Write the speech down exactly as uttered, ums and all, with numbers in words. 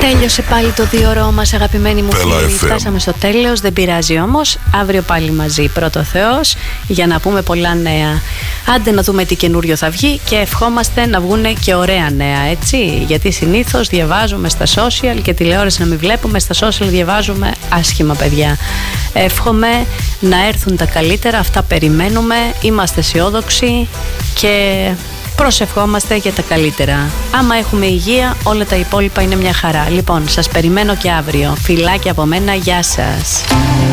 Τέλειωσε πάλι το δύο ώρο μας, αγαπημένοι μου φίλοι. Φτάσαμε στο τέλος, δεν πειράζει όμως. Αύριο πάλι μαζί, πρώτο Θεός, για να πούμε πολλά νέα. Άντε να δούμε τι καινούριο θα βγει και ευχόμαστε να βγουν και ωραία νέα, έτσι. Γιατί συνήθως διαβάζουμε στα social και τηλεόραση να μην βλέπουμε, στα social διαβάζουμε άσχημα, παιδιά. Εύχομαι να έρθουν τα καλύτερα, αυτά περιμένουμε, είμαστε αισιόδοξοι και προσευχόμαστε για τα καλύτερα. Άμα έχουμε υγεία, όλα τα υπόλοιπα είναι μια χαρά. Λοιπόν, σας περιμένω και αύριο. Φιλάκια από μένα, γεια σας.